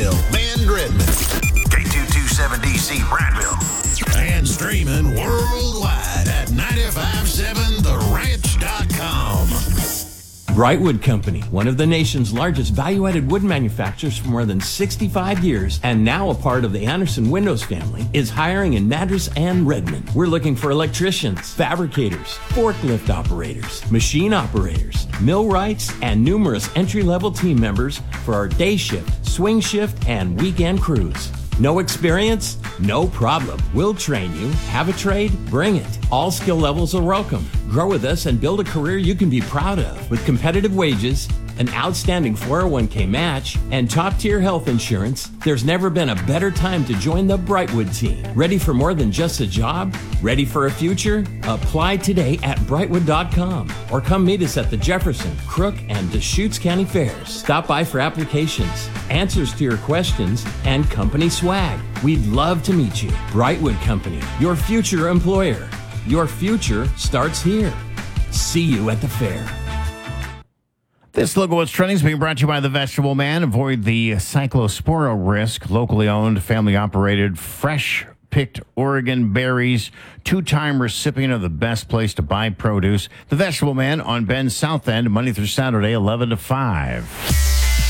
Bradville, Bend, Redmond. K227DC Bradville. And streaming worldwide at 957theranch.com. Brightwood Company, one of the nation's largest value-added wood manufacturers for more than 65 years and now a part of the Anderson Windows family, is hiring in Madras and Redmond. We're looking for electricians, fabricators, forklift operators, machine operators, millwrights, and numerous entry-level team members for our day shift, swing shift, and weekend crews. No experience? No problem. We'll train you. Have a trade? Bring it. All skill levels are welcome. Grow with us and build a career you can be proud of with competitive wages, an outstanding 401k match, and top-tier health insurance. There's never been a better time to join the Brightwood team. Ready for more than just a job? Ready for a future? Apply today at Brightwood.com or come meet us at the Jefferson, Crook, and Deschutes County Fairs. Stop by for applications, answers to your questions, and company swag. We'd love to meet you. Brightwood Company, your future employer. Your future starts here. See you at the fair. This look at what's trending is being brought to you by the Vegetable Man. Avoid the cyclospora risk. Locally owned, family operated, fresh picked Oregon berries. Two-time recipient of the best place to buy produce. The Vegetable Man on Bend's South End, Monday through Saturday, 11 to 5.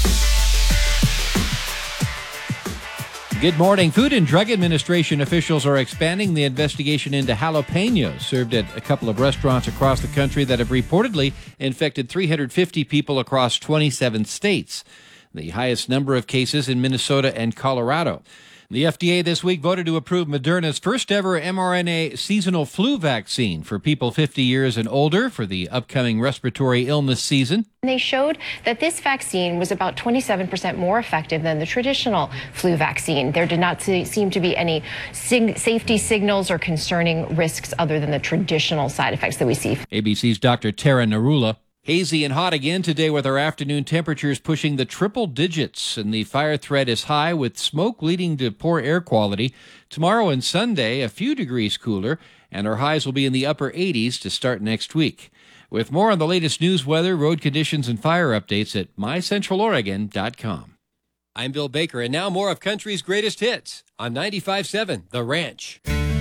Good morning. Food and Drug Administration officials are expanding the investigation into jalapenos served at a couple of restaurants across the country that have reportedly infected 350 people across 27 states, the highest number of cases in Minnesota and Colorado. The FDA this week voted to approve Moderna's first ever mRNA seasonal flu vaccine for people 50 years and older for the upcoming respiratory illness season. They showed that this vaccine was about 27% more effective than the traditional flu vaccine. There did not seem to be any safety signals or concerning risks other than the traditional side effects that we see. ABC's Dr. Tara Narula. Hazy and hot again today with our afternoon temperatures pushing the triple digits, and the fire threat is high with smoke leading to poor air quality. Tomorrow and Sunday, a few degrees cooler, and our highs will be in the upper 80s to start next week. With more on the latest news, weather, road conditions, and fire updates at mycentraloregon.com. I'm Bill Baker, and now more of country's greatest hits on 95.7 The Ranch.